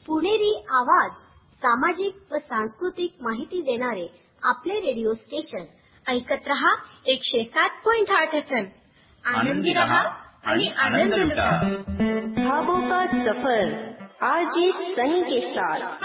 पुणेरी आवाज, सामाजिक व सांस्कृतिक माहिती देणारे आपले रेडिओ स्टेशन. ऐकत रहा 107.8 FM. आनंदी रहा आणि आनंद लुटा. ख्वाबों का सफर आरजे सनी के साथ.